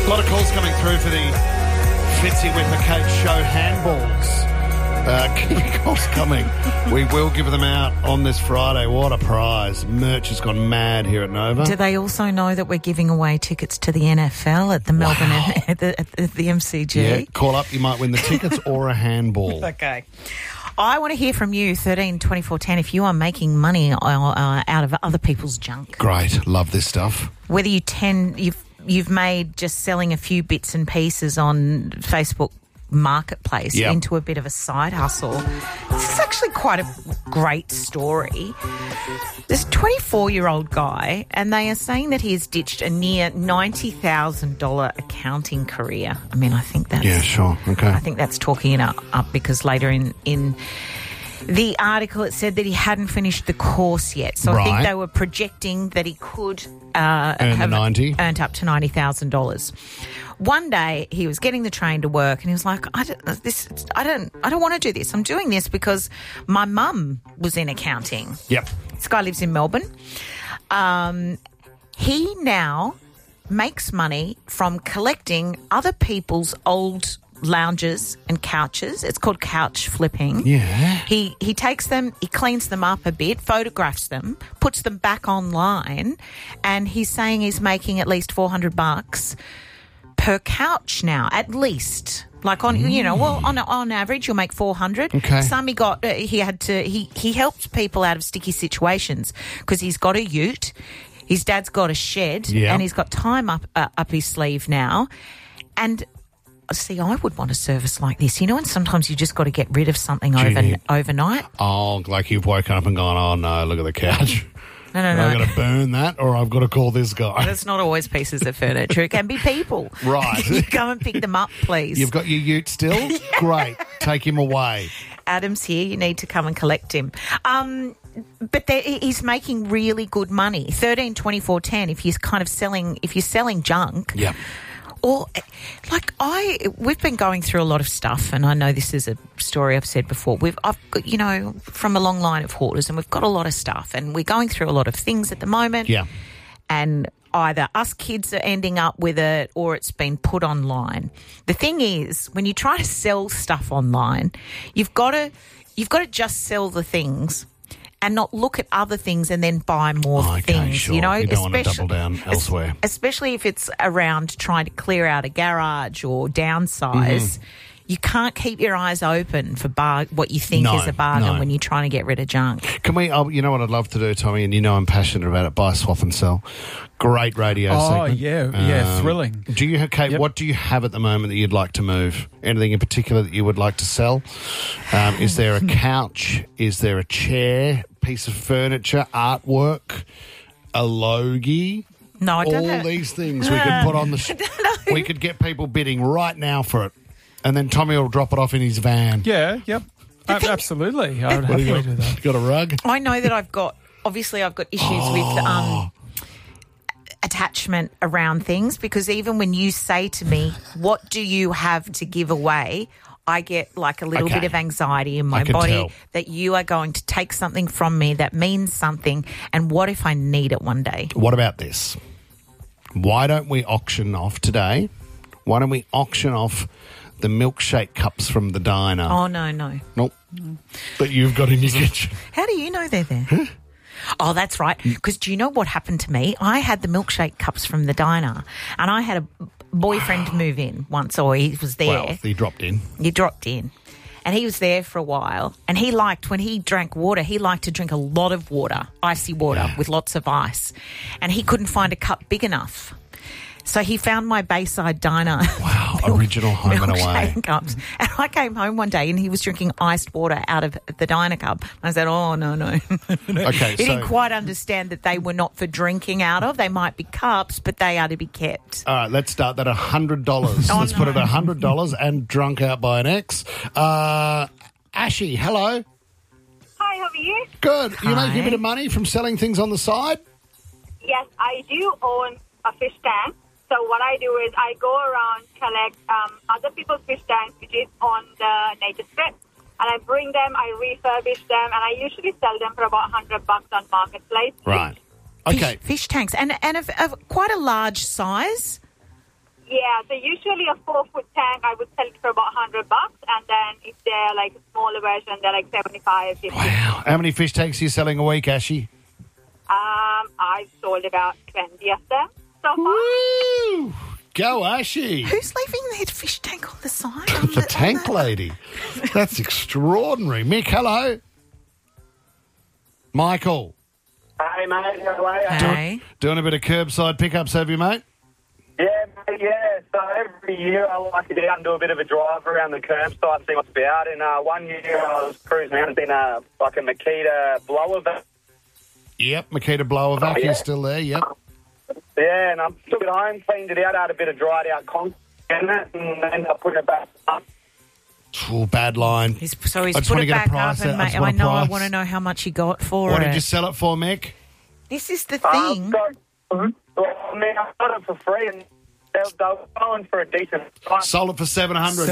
A lot of calls coming through for the Fitzy with the Kate show handballs. Calls coming. We will give them out on this Friday. What a prize. Merch has gone mad here at Nova. Do they also know that we're giving away tickets to the NFL at the Melbourne at the MCG? Yeah, call up. You might win the tickets or a handball. Okay. I want to hear from you, 13 24 10, if you are making money out of other people's junk. Great. Love this stuff. Whether you've made just selling a few bits and pieces on Facebook Marketplace into a bit of a side hustle. This is actually quite a great story. This 24-year-old guy, and they are saying that he has ditched a near $90,000 accounting career. I mean, I think that's... Yeah, sure. Okay. I think that's talking it up because later in the article it said that he hadn't finished the course yet. So I think they were projecting that he could have earned up to $90,000. One day he was getting the train to work and he was like, I don't want to do this. I'm doing this because my mum was in accounting. Yep. This guy lives in Melbourne. He now makes money from collecting other people's old lounges and couches. It's called couch flipping. Yeah. He takes them, he cleans them up a bit, photographs them, puts them back online, and he's saying he's making at least $400 per couch now, at least. Like on average you'll make 400. Okay. Some he helped people out of sticky situations because he's got a ute, his dad's got a shed, and he's got time up his sleeve now. And see, I would want a service like this, and sometimes you just got to get rid of something overnight. Oh, like you've woken up and gone, oh no, look at the couch. No. I've got to burn that or I've got to call this guy. It's not always pieces of furniture. It can be people. Right. You come and pick them up, please. You've got your ute still? Great. Take him away. Adam's here. You need to come and collect him. But he's making really good money. 13, 24, 10 if you're selling junk. Yeah. Or, we've been going through a lot of stuff, and I know this is a story I've said before. I've got, from a long line of hoarders, and we've got a lot of stuff, and we're going through a lot of things at the moment. Yeah. And either us kids are ending up with it, or it's been put online. The thing is, when you try to sell stuff online, you've got to just sell the things and not look at other things and then buy more things. Sure. You don't want to double down elsewhere. Especially if it's around trying to clear out a garage or downsize. Mm-hmm. You can't keep your eyes open for what you think is a bargain when you're trying to get rid of junk. Can we, you know what I'd love to do, Tommy, and I'm passionate about it, buy, swap and sell. Great radio segment. Yeah, thrilling. Do you have, Kate, what do you have at the moment that you'd like to move? Anything in particular that you would like to sell? Is there a couch? Is there a chair, piece of furniture, artwork, a logie? No, I don't All these things we could put on the... We could get people bidding right now for it. And then Tommy will drop it off in his van. Yeah, yep. Absolutely. I would happily do that. Got a rug? I know that I've got issues with attachment around things, because even when you say to me, what do you have to give away, I get like a little bit of anxiety in my body that you are going to take something from me that means something, and what if I need it one day? What about this? Why don't we auction off today? Why don't we auction off the milkshake cups from the diner? Oh, no. Nope. That you've got in your kitchen. How do you know they're there? Huh? Oh, that's right. Because do you know what happened to me? I had the milkshake cups from the diner, and I had a boyfriend move in once, or he was there. Well, he dropped in. He dropped in. And he was there for a while, and he liked, when he drank water, he liked to drink a lot of water, icy water with lots of ice. And he couldn't find a cup big enough. So he found my Bayside Diner. Wow, original Home and Away. Cups. And I came home one day and he was drinking iced water out of the diner cup. I said, oh, no. Okay, he didn't quite understand that they were not for drinking out of. They might be cups, but they are to be kept. All right, let's start that at $100. Let's put it at $100 and drunk out by an ex. Ashy, hello. Hi, how are you? Good. Hi. You making a bit of money from selling things on the side? Yes, I do own a fish tank. So what I do is I go around, collect other people's fish tanks, which is on the nature strip, and I bring them, I refurbish them, and I usually sell them for about $100 on Marketplace. Right. Okay. Fish tanks. And of quite a large size? Yeah, so usually a 4-foot tank, I would sell it for about $100, and then if they're like a smaller version, they're like 75, 50. Wow. How many fish tanks are you selling a week, Ashy? I've sold about 20 of them so far. Woo! Go, Ashy. Who's leaving their fish tank on the side? The tank lady. That's extraordinary. Mick, hello. Michael. Hey, mate. How are you? Hey. Doing a bit of curbside pickups, have you, mate? Yeah, mate, yeah. So every year I like to get out and do a bit of a drive around the curbside and see what's about. And 1 year I was cruising around. It's been like a Makita blower vac. Yep, Makita blower vac is still there, yep. Yeah, and I took it home, cleaned it out, had a bit of dried out concrete in it, and ended up putting it back up. Oh, bad line. He's put it back up, and mate, I want to know how much he got for it. What did you sell it for, Mick? This is the thing. I got it for free, and they were going for a decent price. Sold it for $700.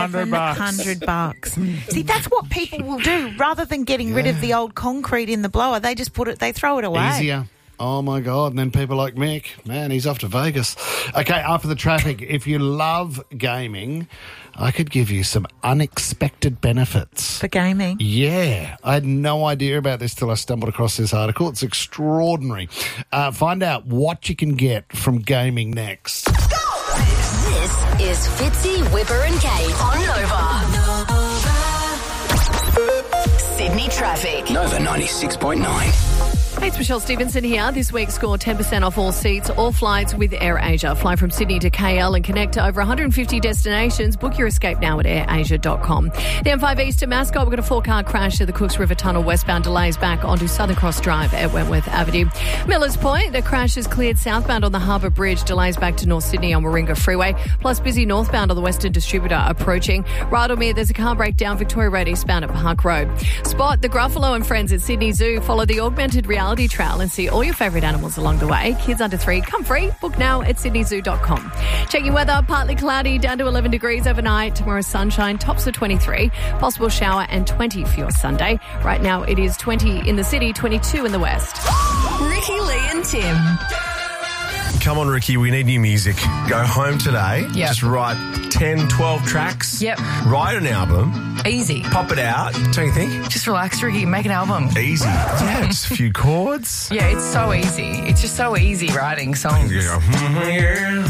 $700. See, that's what people will do. Rather than getting rid of the old concrete in the blower, they just they throw it away. Easier. Oh, my God. And then people like Mick, man, he's off to Vegas. Okay, after the traffic, if you love gaming, I could give you some unexpected benefits. For gaming? Yeah. I had no idea about this till I stumbled across this article. It's extraordinary. Find out what you can get from gaming next. This is Fitzy, Whipper and Kate on Nova. Sydney traffic. Nova 96.9. Hey, it's Michelle Stevenson here. This week, score 10% off all seats, all flights with AirAsia. Fly from Sydney to KL and connect to over 150 destinations. Book your escape now at airasia.com. The M5 East to Mascot, we've got a 4-car crash to the Cooks River Tunnel westbound. Delays back onto Southern Cross Drive at Wentworth Avenue. Millers Point, the crash is cleared southbound on the Harbour Bridge. Delays back to North Sydney on Warringah Freeway. Plus busy northbound on the Western Distributor approaching. Rydalmere, there's a car breakdown. Victoria Road eastbound at Park Road. Spot the Gruffalo and friends at Sydney Zoo. Follow the augmented reality trail and see all your favourite animals along the way. Kids under 3, come free. Book now at sydneyzoo.com. Checking weather, partly cloudy, down to 11 degrees overnight. Tomorrow sunshine, tops of 23. Possible shower and 20 for your Sunday. Right now it is 20 in the city, 22 in the west. Ricky, Lee and Tim. Come on, Ricky, we need new music. Go home today. Yep. Just write 10, 12 tracks. Yep. Write an album. Easy. Pop it out. Don't you think? Just relax, Ricky. Make an album. Easy. Yeah, just a few chords. Yeah, it's so easy. It's just so easy writing songs. You go, yeah.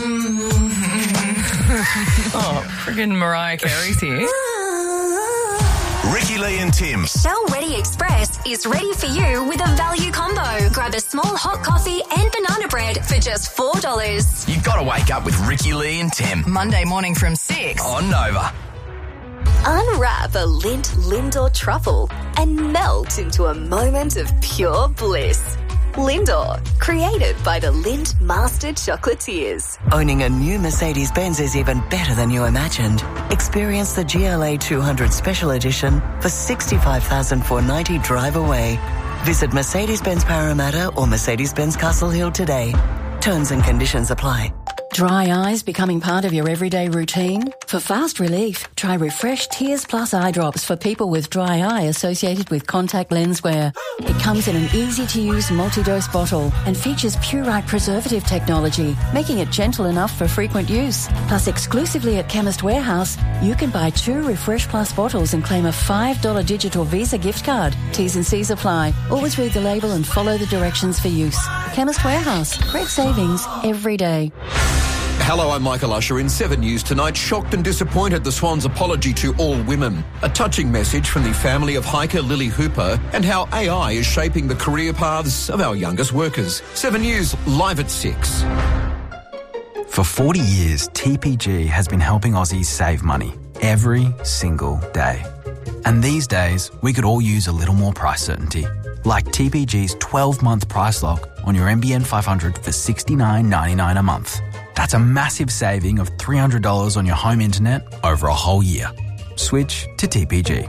Oh, friggin' Mariah Carey's here. Ricky, Lee and Tim. Shell Ready Express is ready for you with a value combo. Grab a small hot coffee and banana bread for just $4. You've got to wake up with Ricky, Lee and Tim. Monday morning from 6. On Nova. Unwrap a Lindt Lindor truffle and melt into a moment of pure bliss. Lindor, created by the Lindt Master Chocolatiers. Owning a new Mercedes-Benz is even better than you imagined. Experience the GLA 200 Special Edition for $65,490 drive away. Visit Mercedes-Benz Parramatta or Mercedes-Benz Castle Hill today. Terms and conditions apply. Dry eyes becoming part of your everyday routine? For fast relief, try Refresh Tears Plus eye drops for people with dry eye associated with contact lens wear. It comes in an easy-to-use multi-dose bottle and features Purite preservative technology, making it gentle enough for frequent use. Plus, exclusively at Chemist Warehouse, you can buy 2 Refresh Plus bottles and claim a $5 digital Visa gift card. T's and C's apply. Always read the label and follow the directions for use. Chemist Warehouse. Great savings every day. Hello, I'm Michael Usher in 7 News tonight. Shocked and disappointed, the Swans' apology to all women. A touching message from the family of hiker Lily Hooper and how AI is shaping the career paths of our youngest workers. 7 News, live at 6. For 40 years, TPG has been helping Aussies save money every single day. And these days, we could all use a little more price certainty. Like TPG's 12-month price lock on your NBN 500 for $69.99 a month. That's a massive saving of $300 on your home internet over a whole year. Switch to TPG.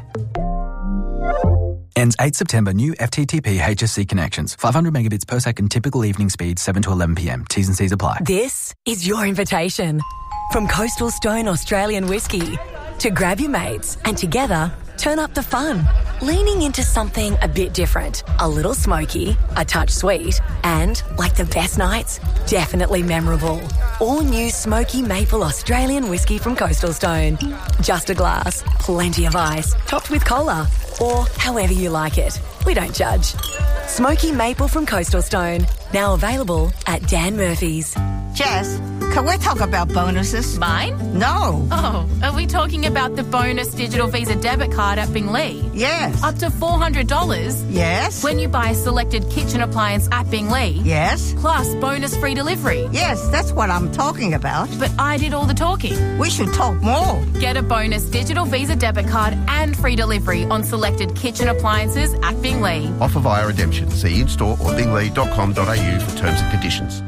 Ends 8 September. New FTTP HSC connections. 500 megabits per second. Typical evening speed 7 to 11 p.m. T's and C's apply. This is your invitation. From Coastal Stone Australian Whiskey to grab your mates and together turn up the fun. leaning into something a bit different. A little smoky, a touch sweet, and, like the best nights, definitely memorable. All new Smoky Maple Australian whiskey from Coastal Stone. Just a glass, plenty of ice, topped with cola, or however you like it. We don't judge. Smoky Maple from Coastal Stone, now available at Dan Murphy's. Jess, can we talk about bonuses? Mine? No. Oh, are we talking about the bonus digital Visa debit card at Binglee? Yes. Up to $400? Yes. When you buy a selected kitchen appliance at Binglee? Yes. Plus bonus free delivery? Yes, that's what I'm talking about. But I did all the talking. We should talk more. Get a bonus digital Visa debit card and free delivery on selected kitchen appliances at Binglee. Offer via redemption. See in-store or binglee.com.au for terms and conditions.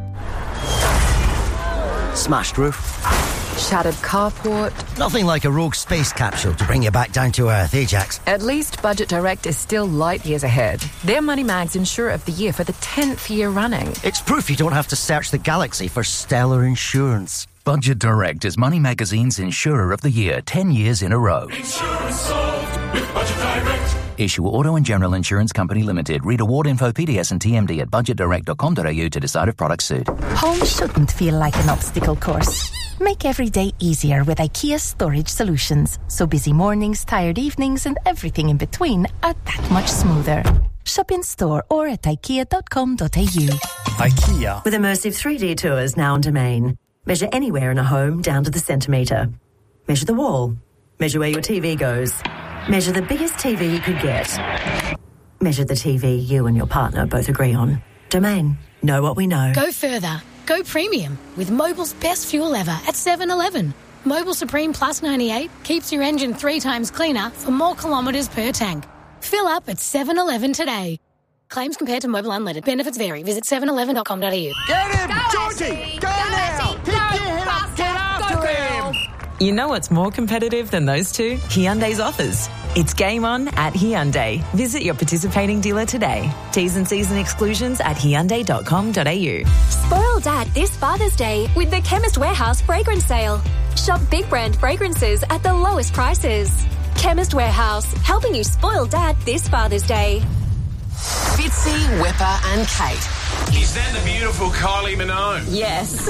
Smashed roof. Shattered carport. Nothing like a rogue space capsule to bring you back down to earth, Ajax. At least Budget Direct is still light years ahead. They're Money Mag's Insurer of the Year for the 10th year running. It's proof you don't have to search the galaxy for stellar insurance. Budget Direct is Money Magazine's Insurer of the Year 10 years in a row. Insurance solved with Budget Direct. Issue Auto and General Insurance Company Limited. Read award info, PDS and TMD at budgetdirect.com.au to decide if products suit. Home shouldn't feel like an obstacle course. Make every day easier with IKEA Storage Solutions. So busy mornings, tired evenings and everything in between are that much smoother. Shop in store or at ikea.com.au. IKEA. With immersive 3D tours now on Domain. Measure anywhere in a home down to the centimetre. Measure the wall. Measure where your TV goes. Measure the biggest TV you could get. Measure the TV you and your partner both agree on. Domain. Know what we know. Go further. Go premium with Mobil's best fuel ever at 7-Eleven. Mobil Supreme Plus 98 keeps your engine 3 times cleaner for more kilometres per tank. Fill up at 7-Eleven today. Claims compared to Mobil Unleaded. Benefits vary. Visit 711.com.au. Get him! Go Georgie! Go now! Pick your head up! Get after him! You know what's more competitive than those two? Hyundai's offers. It's game on at Hyundai. Visit your participating dealer today. T's and C's and exclusions at Hyundai.com.au. Spoil Dad this Father's Day with the Chemist Warehouse fragrance sale. Shop big brand fragrances at the lowest prices. Chemist Warehouse, helping you spoil Dad this Father's Day. Fitzy, Wepper and Kate. Is that the beautiful Kylie Minogue? Yes.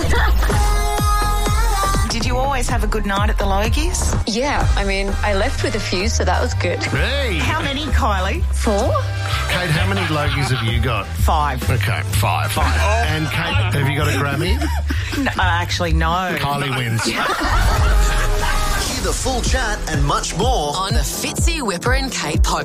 Did you always have a good night at the Logies? Yeah, I mean, I left with a few, so that was good. Hey! How many, Kylie? 4. Kate, how many Logies have you got? 5. Okay, 5. And Kate, have you got a Grammy? No, actually, no. Kylie wins. Hear the full chat and much more on the Fitzy, Whipper and Kate podcast.